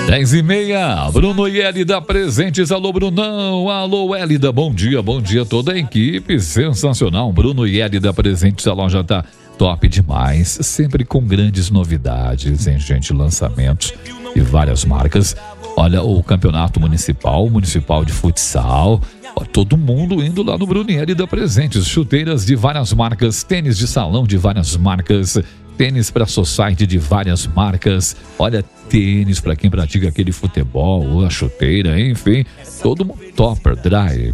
10h30, Bruno e Hélida presentes. Alô, Brunão. Alô, Hélida. Bom dia toda a equipe. Sensacional. Bruno e Hélida presentes. A loja tá top demais. Sempre com grandes novidades, hein, gente? Lançamentos de várias marcas. Olha, o campeonato municipal de futsal. Todo mundo indo lá no Bruno e Hélida presentes. Chuteiras de várias marcas, tênis de salão de várias marcas, tênis para society de várias marcas. Olha, tênis para quem pratica aquele futebol, ou a chuteira, enfim. Todo mundo, topper, dry,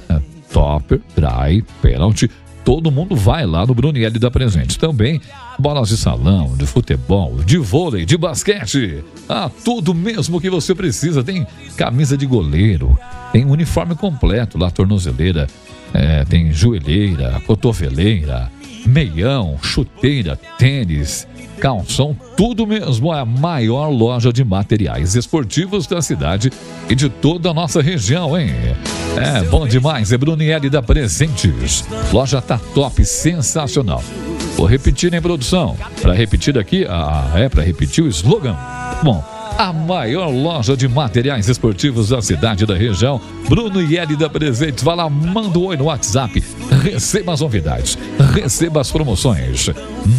pênalti. Todo mundo vai lá no Bruno e Hélida presente. Também bolas de salão, de futebol, de vôlei, de basquete. Tudo mesmo que você precisa. Tem camisa de goleiro, tem uniforme completo lá, tornozeleira, tem joelheira, cotoveleira, meião, chuteira, tênis, calção, tudo mesmo. É a maior loja de materiais esportivos da cidade e de toda a nossa região, hein? É bom demais, é Bruno e Hélida presentes. Loja tá top, sensacional. Vou repetir em produção. Para repetir aqui, para repetir o slogan. Bom, a maior loja de materiais esportivos da cidade e da região. Bruno e Hélida presentes. Vai lá, manda um oi no WhatsApp. Receba as novidades, receba as promoções.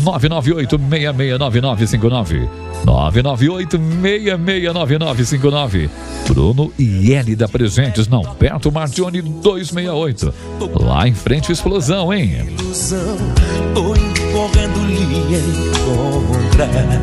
998-669959. 998-669959. Bruno e Hélida presentes, não, perto Martione 268. Lá em frente, explosão, hein? Tô indo correndo lhe encontrar.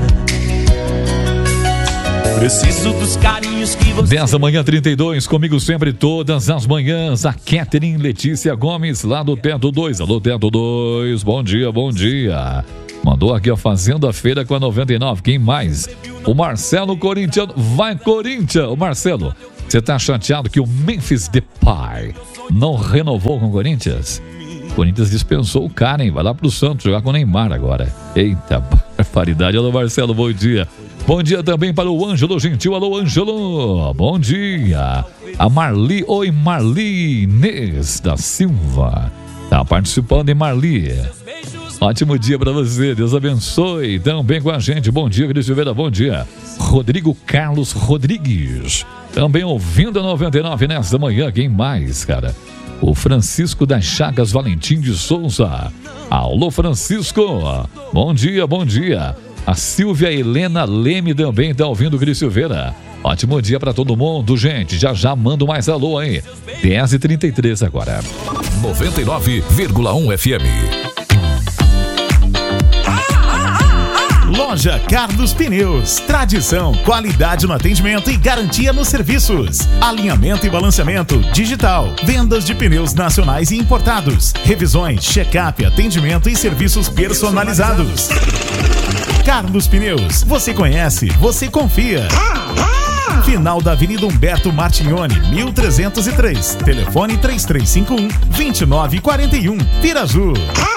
Preciso dos carinhos que você... 10h32, comigo sempre, todas as manhãs. A Catherine Letícia Gomes, lá do Teto 2. Alô, Teto 2, bom dia. Mandou aqui a Fazenda Feira com a 99. Quem mais? O Marcelo Corintiano. Vai, Corinthians! O Marcelo, você tá chateado que o Memphis Depay não renovou com o Corinthians? O Corinthians dispensou o cara, hein? Vai lá pro Santos jogar com o Neymar agora. Eita, barbaridade. Alô, Marcelo, bom dia. Bom dia também para o Ângelo Gentil. Alô, Ângelo. Bom dia. A Marli. Oi, Marli Inês da Silva. Tá participando, hein, Marli? Ótimo dia para você. Deus abençoe. Também com a gente. Bom dia, Cris Silveira. Bom dia. Rodrigo Carlos Rodrigues. Também ouvindo a 99 nesta manhã. Quem mais, cara? O Francisco das Chagas Valentim de Souza. Alô, Francisco. Bom dia. A Silvia Helena Leme também está ouvindo o Cris Silveira. Ótimo dia para todo mundo, gente. Já mando mais alô aí. 10h33 agora. 99,1 FM. Loja Carlos Pneus. Tradição, qualidade no atendimento e garantia nos serviços. Alinhamento e balanceamento digital. Vendas de pneus nacionais e importados. Revisões, check-up, atendimento e serviços personalizados. Carlos Pneus. Você conhece, você confia. Final da Avenida Humberto Martignoni, 1303. Telefone 3351-2941. Piraju.